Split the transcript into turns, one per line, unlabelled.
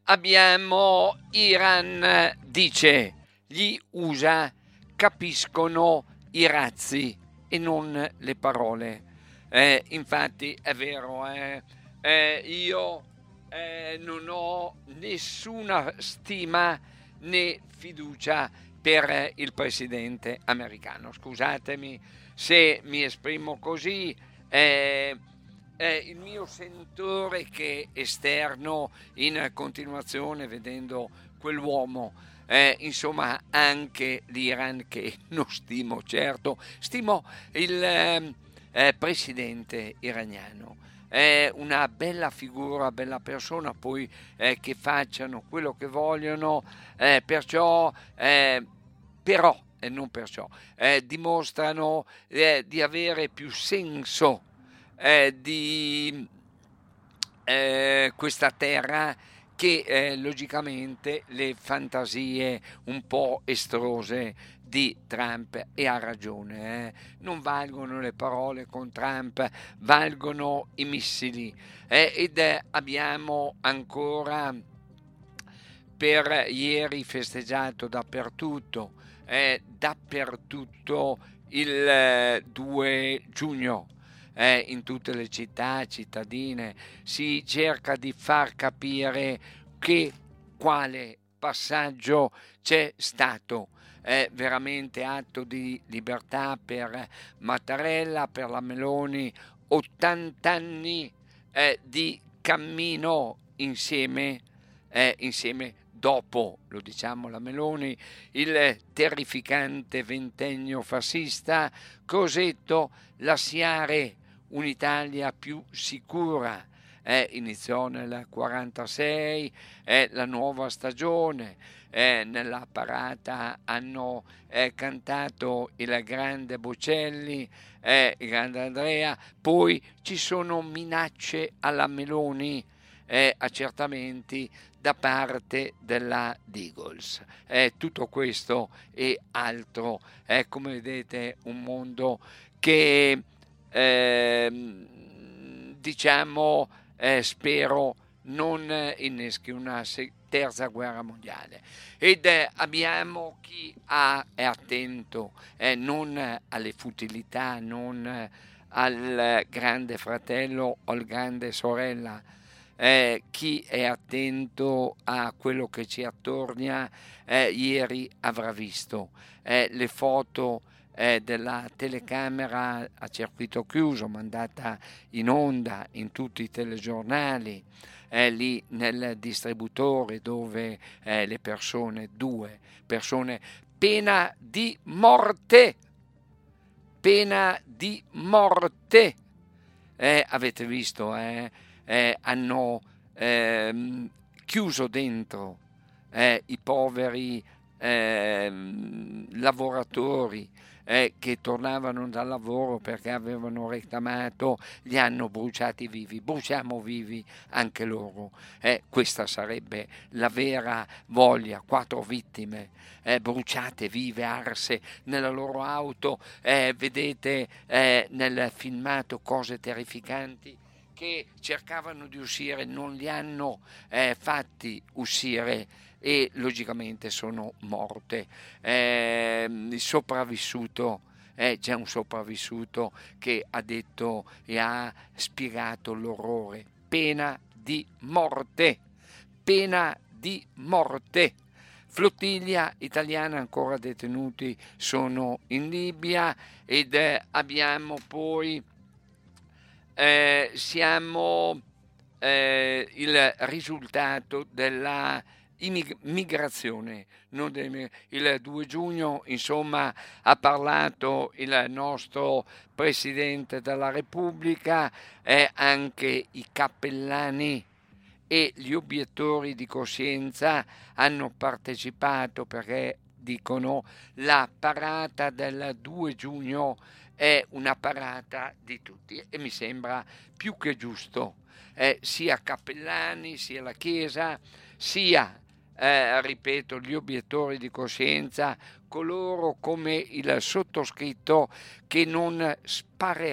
abbiamo Iran, dice gli USA capiscono i razzi e non le parole. Infatti è vero, io non ho nessuna stima né fiducia per il presidente americano. Scusatemi se mi esprimo così, il mio sentore che esterno in continuazione vedendo quell'uomo. Insomma, anche l'Iran, che non stimo, certo, stimo il presidente iraniano. È una bella figura, bella persona, poi che facciano quello che vogliono, però, e non perciò, dimostrano di avere più senso di questa terra che logicamente le fantasie un po' estrose di Trump, e ha ragione, non valgono le parole con Trump, valgono i missili, ed abbiamo ancora per ieri festeggiato dappertutto il 2 giugno. In tutte le città cittadine si cerca di far capire che quale passaggio c'è stato. È veramente atto di libertà per Mattarella, per la Meloni, 80 anni di cammino insieme dopo, lo diciamo la Meloni, il terrificante ventennio fascista, Crosetto, lasciare un'Italia più sicura. Iniziò nel 46, la nuova stagione, nella parata hanno cantato il grande Bocelli, il grande Andrea, poi ci sono minacce alla Meloni, accertamenti da parte della Diggles. Tutto questo e altro è, come vedete, un mondo che diciamo spero non inneschi una terza guerra mondiale. Ed abbiamo chi è attento non alle futilità, non al grande fratello o al grande sorella, chi è attento a quello che ci attorna, ieri avrà visto le foto della telecamera a circuito chiuso mandata in onda in tutti i telegiornali, lì nel distributore dove due persone, pena di morte, avete visto, hanno chiuso dentro i poveri lavoratori che tornavano dal lavoro perché avevano reclamato, li hanno bruciati vivi, bruciamo vivi anche loro. Questa sarebbe la vera voglia, 4 vittime bruciate vive, arse nella loro auto, vedete nel filmato cose terrificanti, che cercavano di uscire, non li hanno fatti uscire e logicamente sono morte. Il sopravvissuto, c'è un sopravvissuto che ha detto e ha spiegato l'orrore. Pena di morte. Flottiglia italiana, ancora detenuti sono in Libia, ed abbiamo poi siamo il risultato della migrazione. Il 2 giugno, insomma, ha parlato il nostro Presidente della Repubblica, anche i cappellani e gli obiettori di coscienza hanno partecipato, perché dicono la parata del 2 giugno è una parata di tutti, e mi sembra più che giusto, sia cappellani, sia la Chiesa, sia ripeto, gli obiettori di coscienza, coloro come il sottoscritto che non spareranno